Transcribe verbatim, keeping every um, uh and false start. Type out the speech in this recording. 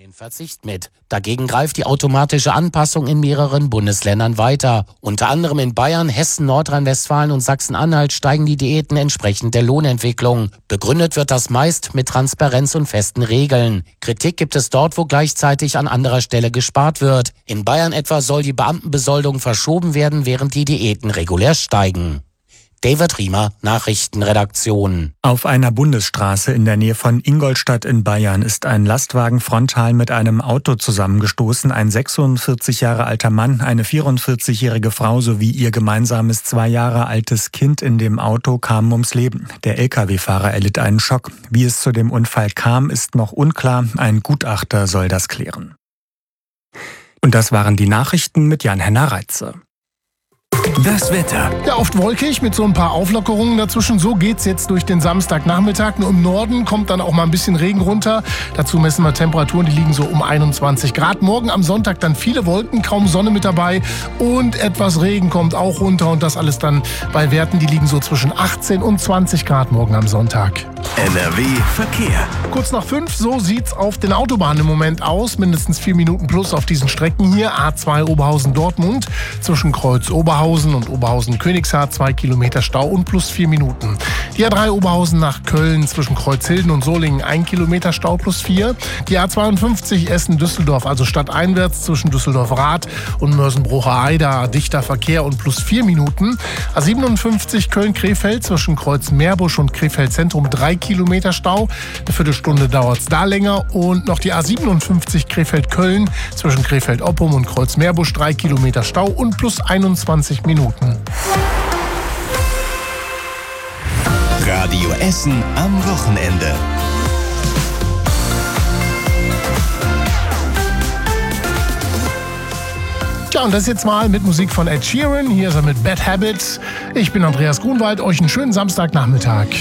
den Verzicht mit. Dagegen greift die automatische Anpassung in mehreren Bundesländern weiter. Unter anderem in Bayern, Hessen, Nordrhein-Westfalen und Sachsen-Anhalt steigen die Diäten entsprechend der Lohnentwicklung. Begründet wird das meist mit Transparenz und festen Regeln. Kritik gibt es dort, wo gleichzeitig an anderer Stelle gespart wird. In Bayern etwa soll die Beamtenbesoldung verschoben werden, während die Diäten regulär steigen. David Riemer, Nachrichtenredaktion. Auf einer Bundesstraße in der Nähe von Ingolstadt in Bayern ist ein Lastwagen frontal mit einem Auto zusammengestoßen. Ein sechsundvierzig Jahre alter Mann, eine vierundvierzigjährige Frau sowie ihr gemeinsames zwei Jahre altes Kind in dem Auto kamen ums Leben. Der L K W-Fahrer erlitt einen Schock. Wie es zu dem Unfall kam, ist noch unklar. Ein Gutachter soll das klären. Und das waren die Nachrichten mit Jan-Henner Reitze. Das Wetter. Ja, oft wolkig mit so ein paar Auflockerungen dazwischen. So geht's jetzt durch den Samstagnachmittag. Nur im Norden kommt dann auch mal ein bisschen Regen runter. Dazu messen wir Temperaturen, die liegen so um einundzwanzig Grad. Morgen am Sonntag dann viele Wolken, kaum Sonne mit dabei. Und etwas Regen kommt auch runter. Und das alles dann bei Werten, die liegen so zwischen achtzehn und zwanzig Grad morgen am Sonntag. N R W Verkehr. Kurz nach fünf, so sieht's auf den Autobahnen im Moment aus. Mindestens vier Minuten plus auf diesen Strecken hier. A zwei Oberhausen-Dortmund zwischen Kreuz Oberhausen und Oberhausen-Königshardt, zwei Kilometer Stau und plus vier Minuten. Die A drei Oberhausen nach Köln zwischen Kreuzhilden und Solingen, ein Kilometer Stau plus vier. Die A zweiundfünfzig Essen-Düsseldorf, also stadteinwärts zwischen Düsseldorf-Rath und Mörsen-Brucher-Eida, dichter Verkehr und plus vier Minuten. A siebenundfünfzig Köln-Krefeld zwischen Kreuz-Meerbusch und Krefeld-Zentrum, drei Kilometer Stau. Eine Viertelstunde dauert es da länger. Und noch die A siebenundfünfzig Krefeld-Köln zwischen Krefeld-Oppum und Kreuz-Meerbusch, drei Kilometer Stau und plus einundzwanzig Minuten. Radio Essen am Wochenende. Tja, und das jetzt mal mit Musik von Ed Sheeran. Hier ist er mit Bad Habits. Ich bin Andreas Grunwald. Euch einen schönen Samstagnachmittag.